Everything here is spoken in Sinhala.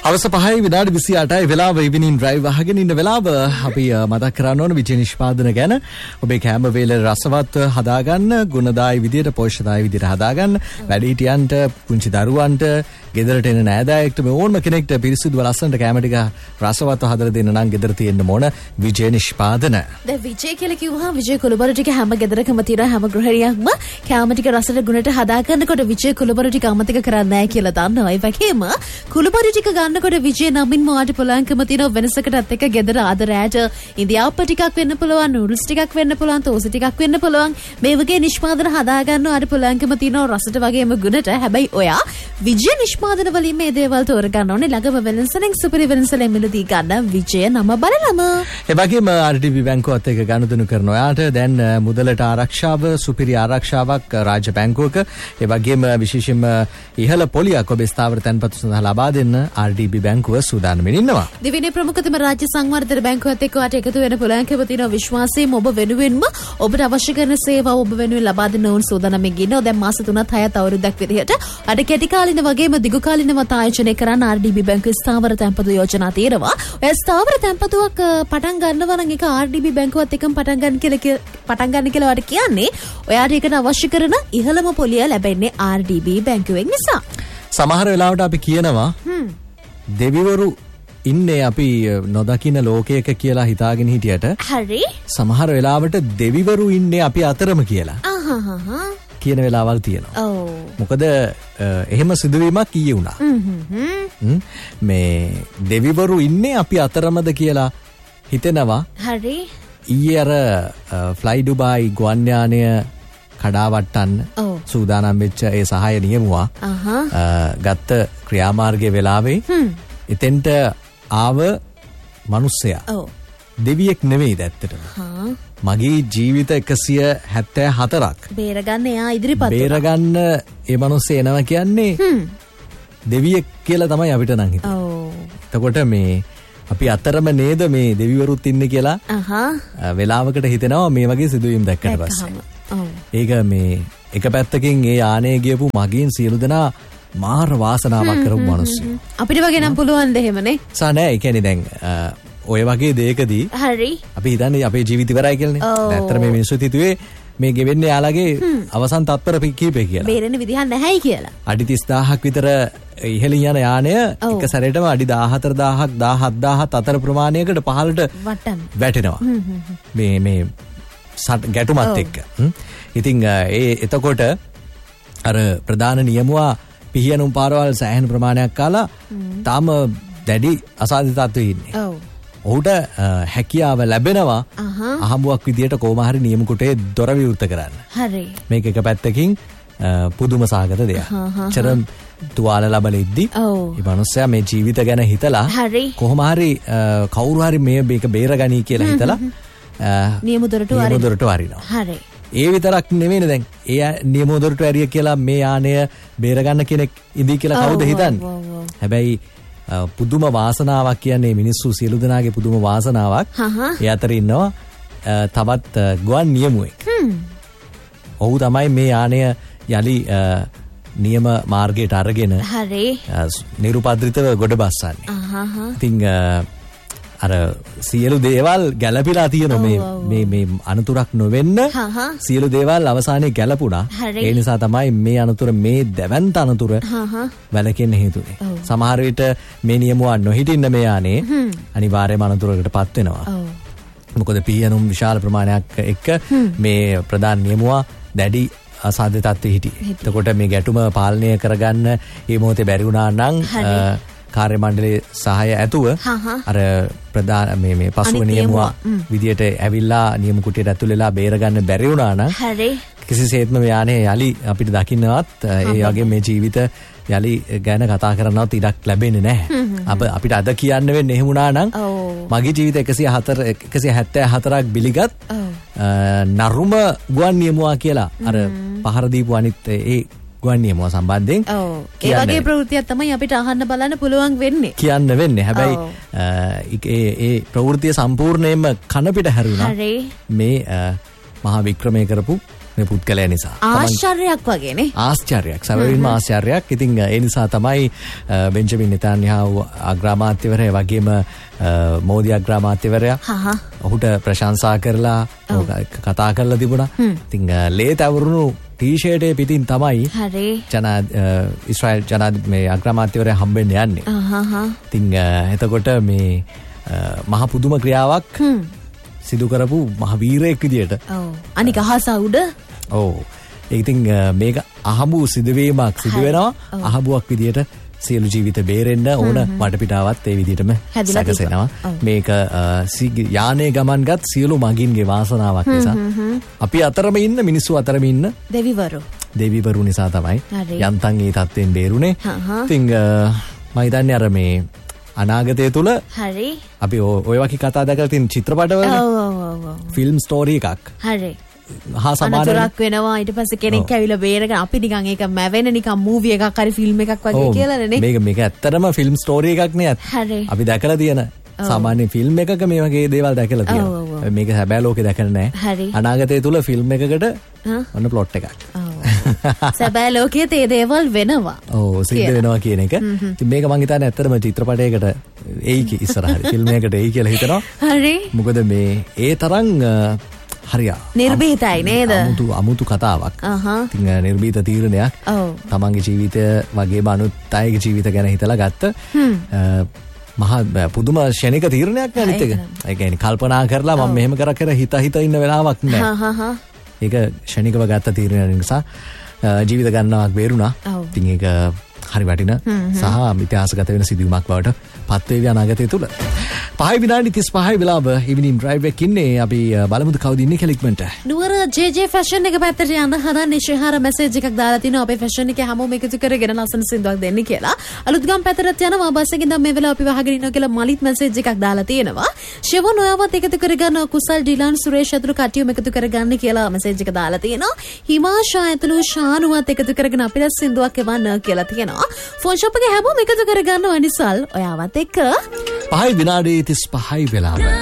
අවස 5 විනාඩි 28යි වෙලාව ඉවිනින් ඩ්‍රයිව් අහගෙන ඉන්න වෙලාව අපි මතක් කරන්න ඕන විජය නිෂ්පාදන ගැන. ඔබේ කැම වේල රසවත් හදාගන්න, ගුණදායි විදියට, පෝෂ්‍යදායි විදියට හදාගන්න, වැඩිහිටියන්ට, පුංචි දරුවන්ට, ගෙදරට එන නෑදෑයෙක්ට මේ ඕනම කෙනෙක්ට පිරිසිදුව ලස්සනට කැම ටික රසවත්ව හදලා දෙන්න නම් ගෙදර තියෙන්න ඕන විජය නිෂ්පාදන. දැන් විජය කියලා කිව්වහම විජය කුළුබරු ටික හැම ගෙදරකම තියෙන හැම ගෘහණියක්ම කැම ටික රසට ගුණට හදාගන්නකොට විජය කුළුබරු ටික අමතක කරන්නේ නැහැ කියලා දන්නවා. ඒ වගේම කුළුබරු ටික ගන්නකොට විජය නමින් මොකට පුළුවන්කම තියෙන වෙනසකටත් එක ගෙදර ආදරයට ඉන්දියාප්ප ටිකක් වෙන්න පුළුවන්, නූඩල්ස් ටිකක් වෙන්න පුළුවන්, තෝසි ටිකක් වෙන්න පුළුවන්. මේ වගේ නිෂ්පාදන හදාගන්න ආට පුළුවන්කම තියෙන රසට වගේම ගුණට. හැබැයි ඔයා විජය නිෂ්පාදන වලින් මේ දේවල් තෝරගන්න ඕනේ. ළඟම වෙනසෙන් සුපිරි වෙනසෙන් මිලදී ගන්න විජය නම බලලම. ඒ වගේම RDB බැංකුවත් එක්ක ගනුදෙනු කරන ඔයාට දැන් මුදලට ආරක්ෂාව, සුපිරි ආරක්ෂාවක් රාජ්‍ය බැංකුවක, ඒ වගේම විශේෂයෙන්ම ඉහළ පොලියක් ඔබේ ස්ථාවර තැන්පතු සඳහා ලබා දෙන්න RDB බැංකුව සූදානම්ෙන් ඉන්නවා. දිවිනේ ප්‍රමුඛතම රාජ්‍ය සංවර්ධන බැංකුවත් එක්ක වාට එකතු වෙන පුළුවන්කම තියෙන විශ්වාසයෙන් ඔබ වෙනුවෙන්ම ඔබට අවශ්‍ය කරන සේවාව ඔබ වෙනුවෙන් ලබා දෙන්න ඕන සූදානම්ෙන් ඉන්නවා. දැන් මාස 3-6 අවුරුද්දක් විදිහට අර කෙටි කාලින වගේම දිගු කාලිනව ආයෝජනය කරන RDB බැංකුවේ ස්ථාවර තැන්පතු යෝජනා තියෙනවා. ඔය ස්ථාවර තැන්පතුවක් පටන් ගන්නවා නම් ඒක RDB බැංකුවත් එක්කම පටන් ගන්න කියලා වාට කියන්නේ ඔයාට ඒකට අවශ්‍ය කරන ඉහළම පොලිය ලැබෙන්නේ RDB බැංකුවෙන් නිසා. සමහර වෙලාවට අපි කියනවා දෙවිවරු ඉන්නේ අපි නොදකින ලෝකයක කියලා හිතාගෙන හිටියට හරි සමහර වෙලාවට දෙවිවරු ඉන්නේ අපි අතරම කියලා කියන වෙලාවල් තියෙනවා. මොකද එහෙම සිදුවීමක් ඊයේ වුණා. මේ දෙවිවරු ඉන්නේ අපි අතරමද කියලා හිතෙනවා. හරි ඊයේ අර ෆ්ලයි ඩුබායි ගුවන් යානය කඩාවට්ටන්න සූදානම් වෙච්ච ඒ සහාය නියමුවා ගත්ත ක්‍රියාමාර්ගයේ වෙලාවේ එතෙන්ට ආව මිනිස්සයා දෙවියෙක් නෙවෙයි ඇත්තටම. මගේ ජීවිත 174ක් බේරගන්න එයා ඉදිරිපත් බේරගන්න ඒ මිනිස්සේ එනවා කියන්නේ දෙවියෙක් කියලා තමයි අපිට නම් හිතෙන්නේ. එතකොට මේ අපි අතරම නේද මේ දෙවිවරුත් ඉන්නේ කියලා වෙලාවකට හිතෙනවා මේ වගේ සිදුවීම් දැක්කට පස්සේ. ඒක මේ එක පැත්තකින් ඒ යානයේ ගියපු මගීන් සියලු දෙනා මාර වාසනාවක් කරපු මිනිස්සු. අපිට වගේ නම් පුළුවන් ද එහෙමනේ. නෑ ඒ කියන්නේ දැන් ඔය වගේ දෙයකදී හරි අපි හිතන්නේ අපේ ජීවිත ඉවරයි කියලානේ. ඇත්තට මේ මිනිස්සු හිතුවේ මේ ගෙවෙන්නේ යාළගේ අවසන් තත්පර කීපේ කියලා. බේරෙන්න විදිහක් නැහැයි කියලා. අඩි 30000ක් විතර ඉහළින් යන යානය එක සැරේටම අඩි 14000ක් 17000ක් අතර ප්‍රමාණයකට පහළට වැටෙනවා. මේ ගැටුමත් එක්ක. ඉතින් එතකොට අර ප්‍රධාන නියමුවා පිහියනුම් පාරවල් සෑහෙන ප්‍රමාණයක් කාලා තාම දැඩි අසාධ්‍ය තත්ත්වයේ ඉන්නේ. ඔහුට හැකියාව ලැබෙනවා අහඹුවක් විදියට කොහොම හරි නියම කොටේ දොර විවෘත කරන්න. හරි. මේක එක පැත්තකින් පුදුම සාගත දෙයක්. චරම් තුවාල ලබලෙද්දි මේ මිනිස්සයා මේ ජීවිත ගැන හිතලා කොහොම හරි කවුරු හරි මේක බේරගනී කියලා හිතලා නියම දොරට වරිනවා. හරි. ඒ විතරක් නෙවෙයිනේ දැන් ඒ නියම දොරට ඇරිය කියලා මේ යානය බේරගන්න කෙනෙක් ඉදී කියලා කවුද හිතන්නේ? හැබැයි පුදුම වාසනාවක් කියන්නේ මිනිස්සු සියලු දෙනාගේ පුදුම වාසනාවක්. ඒ අතර ඉන්නවා තවත් ගුවන් නියමුවෙක්. ඔහු තමයි මේ යානය යලි නියම මාර්ගයට අරගෙන නිරුපද්‍රිතව ගොඩ බස්සන්නේ. ඉතින් අර සියලු දේවල් ගැළපීලා තියෙනවා මේ අනතුරක් නොවෙන්න සියලු දේවල් අවසානයේ ගැළපුණා. ඒ නිසා තමයි මේ අනතුර මේ දැවැන්ත අනතුර වැළකෙන්න හේතුනේ. සමහර විට මේ නියමුවා නොහිටින්න මේ යන්නේ අනිවාර්යයෙන්ම අනතුරකටපත් වෙනවා. මොකද පියනුම් විශාල ප්‍රමාණයක් එක්ක මේ ප්‍රධාන නියමුවා දැඩි අසාධ්‍ය තත්ත්වෙ හිටියේ. එතකොට මේ ගැටුම පාලනය කරගන්න මේ මොහොතේ බැරි වුණා නම් කාර්ය මණ්ඩලයේ සහාය ඇතුව අර ප්‍රධාන මේ පසුව නියමුවා විදියට ඇවිල්ලා නියම කුටියට ඇතුල් වෙලා බේරගන්න බැරි වුණා නම් කිසිසේත්ම යානේ යලි අපිට දකින්නවත් ඒ වගේ මේ ජීවිත යලි ගැන කතා කරන්නවත් ඉඩක් ලැබෙන්නේ නැහැ. අපිට අද කියන්න වෙන්නේ එහෙම වුණා නම් මගේ ජීවිත 174ක් බිලිගත් නරුම ගුවන් නියමුවා කියලා අර පහර දීපු අනිත් ඒ ගුවන් නියමුවා සම්බන්ධයෙන් ඒ වගේ ප්‍රවෘත්තියක් තමයි අපිට අහන්න බලන්න පුළුවන් වෙන්නේ. කියන්න වෙන්නේ. හැබැයි ඒ ප්‍රවෘත්තිය සම්පූර්ණයෙන්ම කන පිට හැරුණා. මේ මහා වික්‍රමයේ කරපු මේ පුද්ගලයා නිසා. ආශ්චර්යයක් වගේනේ. ආශ්චර්යයක්. සැබවින්ම ආශ්චර්යයක්. ඉතින් ඒ නිසා තමයි බෙන්ජමින් නෙතන්යාහු අග්‍රාමාත්‍යවරයා වගේම මෝදි අග්‍රාමාත්‍යවරයා ඔහුට ප්‍රශංසා කරලා කතා කරලා තිබුණා. ඉතින් ලේ තවරුණු ටී-ෂර්ට් එකේ පිටින් තමයි ඉස්රායෙල් මේ අග්‍රාමාත්‍යවරයා හම්බෙන්න යන්නේ. ඉතින් එතකොට මේ මහ පුදුම ක්‍රියාවක් සිදු කරපු මහ වීරයෙක් විදියට. අනික අහස උඩ. ඔව්. ඉතින් මේක අහඹු සිදුවීමක් සිදු වෙනවා. අහඹුවක් විදියට සියලු ජීවිත බේරෙන්න ඕන වටපිටාවත් ඒ විදිහටම සැකසෙනවා. මේක යානේ ගමන්ගත් සියලු මගින්ගේ වාසනාවක් නිසා. අපි අතරම ඉන්න මිනිස්සු අතරම ඉන්න දෙවිවරු නිසා තමයි යන්තම් ඒ තත්ත්වෙන් බේරුනේ. ඉතින් මම හිතන්නේ අර මේ අනාගතය තුල අපි ඔය වගේ කතා දැකලා තියෙන චිත්‍රපටවල ෆිල්ම් ස්ටෝරි එකක් හා සමානතරක් වෙනවා. ඊට පස්සේ කෙනෙක් ඇවිල්ලා බේරගෙන අපි නිකන් ඒක මැවෙන නිකන් මූවි එකක් හරි ෆිල්ම් එකක් වගේ කියලානේ. මේක ඇත්තටම ෆිල්ම් ස්ටෝරි එකක් නේ. අපි දැකලා තියෙන සාමාන්‍ය ෆිල්ම් එකක මේ වගේ දේවල් දැකලා තියෙනවා. මේක හැබෑ ලෝකේ දැකලා නැහැ. අනාගතය තුල ෆිල්ම් එකකට ඔන්න ප්ලොට් එකක්. සැබෑ ලෝකයේ තේ දේවල් වෙනවා. ඔව් සිද්ධ වෙනවා කියන එක. ඉතින් මේක මං හිතන්නේ ඇත්තටම චිත්‍රපටයකට එයි ඉස්සරහට ෆිල්ම් එකකට එයි කියලා හිතනවා. හරි. මොකද මේ ඒ තරම් හරියා නිර්භීතයි නේද? අමුතු කතාවක්. ඉතින් නිර්භීත තීරණයක්. තමන්ගේ ජීවිතය වගේම අනුත් අයගේ ජීවිත ගැන හිතලා ගත්ත මහා පුදුම ශනික තීරණයක් අනිත් එක. ඒ කියන්නේ කල්පනා කරලා මම මෙහෙම කර හිත ඉන්න වෙලාවක් නෑ. ඒක ශනිකව ගත්ත තීරණයක් නිසා ජීවිත ගන්නවක් බේරුණා. ඉතින් ඒක හරි වටින සහ ඉතිහාසගත වෙන සිදුවීමක් බවට පත් වේවි අනාගතය තුල. 5 විනාඩි 35 වෙලාව ඉවිනින් ඩ්‍රයිව් එකක් ඉන්නේ. අපි බලමුද කවුද ඉන්නේ කියලා ඉක්මනට. නුවර JJ ෆැෂන් එක පැත්තට යන්න හදන්නේ ශිහාර මැසේජ් එකක් දාලා තිනවා අපේ ෆැෂන් එකේ හැමෝම එකතු කරගෙන ලස්සන සින්දුවක් දෙන්න කියලා. අලුත්ගම් පැත්තට යනවා බස් එකෙන් දැන් මේ වෙලාව අපි වහගෙන ඉන්නවා කියලා මලිත් මැසේජ් එකක් දාලා තියෙනවා. ශිවන් ඔයාවත් එකතු කරගන්න කුසල් ඩිලාන් සුරේෂ් ඇතුළු කට්ටියම එකතු කරගන්න කියලා මැසේජ් එක දාලා තියෙනවා. හිමාෂා ඇතුළු ශානුවත් එකතු කරගෙන අපිට සින්දුවක් එවන්න කියලා තියෙනවා. ෆෝන් ෂොප් එකේ හැමෝම එකතු කරගන්නවා නිසල් ඔයාවත් එක්ක. 5 විනාඩි 35 වෙලාව.